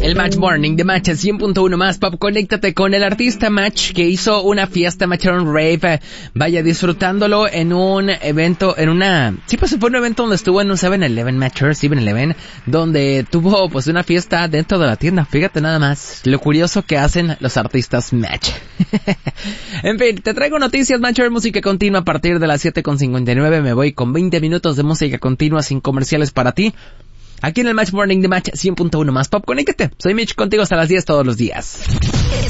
El Match Morning de Match 100.1 más Pop. Conéctate con el artista Match, que hizo una fiesta, Match on Rave. Vaya, disfrutándolo en un evento, fue un evento donde estuvo en un 7-Eleven, Match 7-Eleven, donde tuvo pues una fiesta dentro de la tienda. Fíjate nada más lo curioso que hacen los artistas Match. En fin, te traigo noticias, Match, música continua a partir de las 7:59. Me voy con 20 minutos de música continua sin comerciales para ti. Aquí en el Match Morning de Match 100.1 más Pop. Conéctate. Soy Mitch, contigo hasta las 10 todos los días.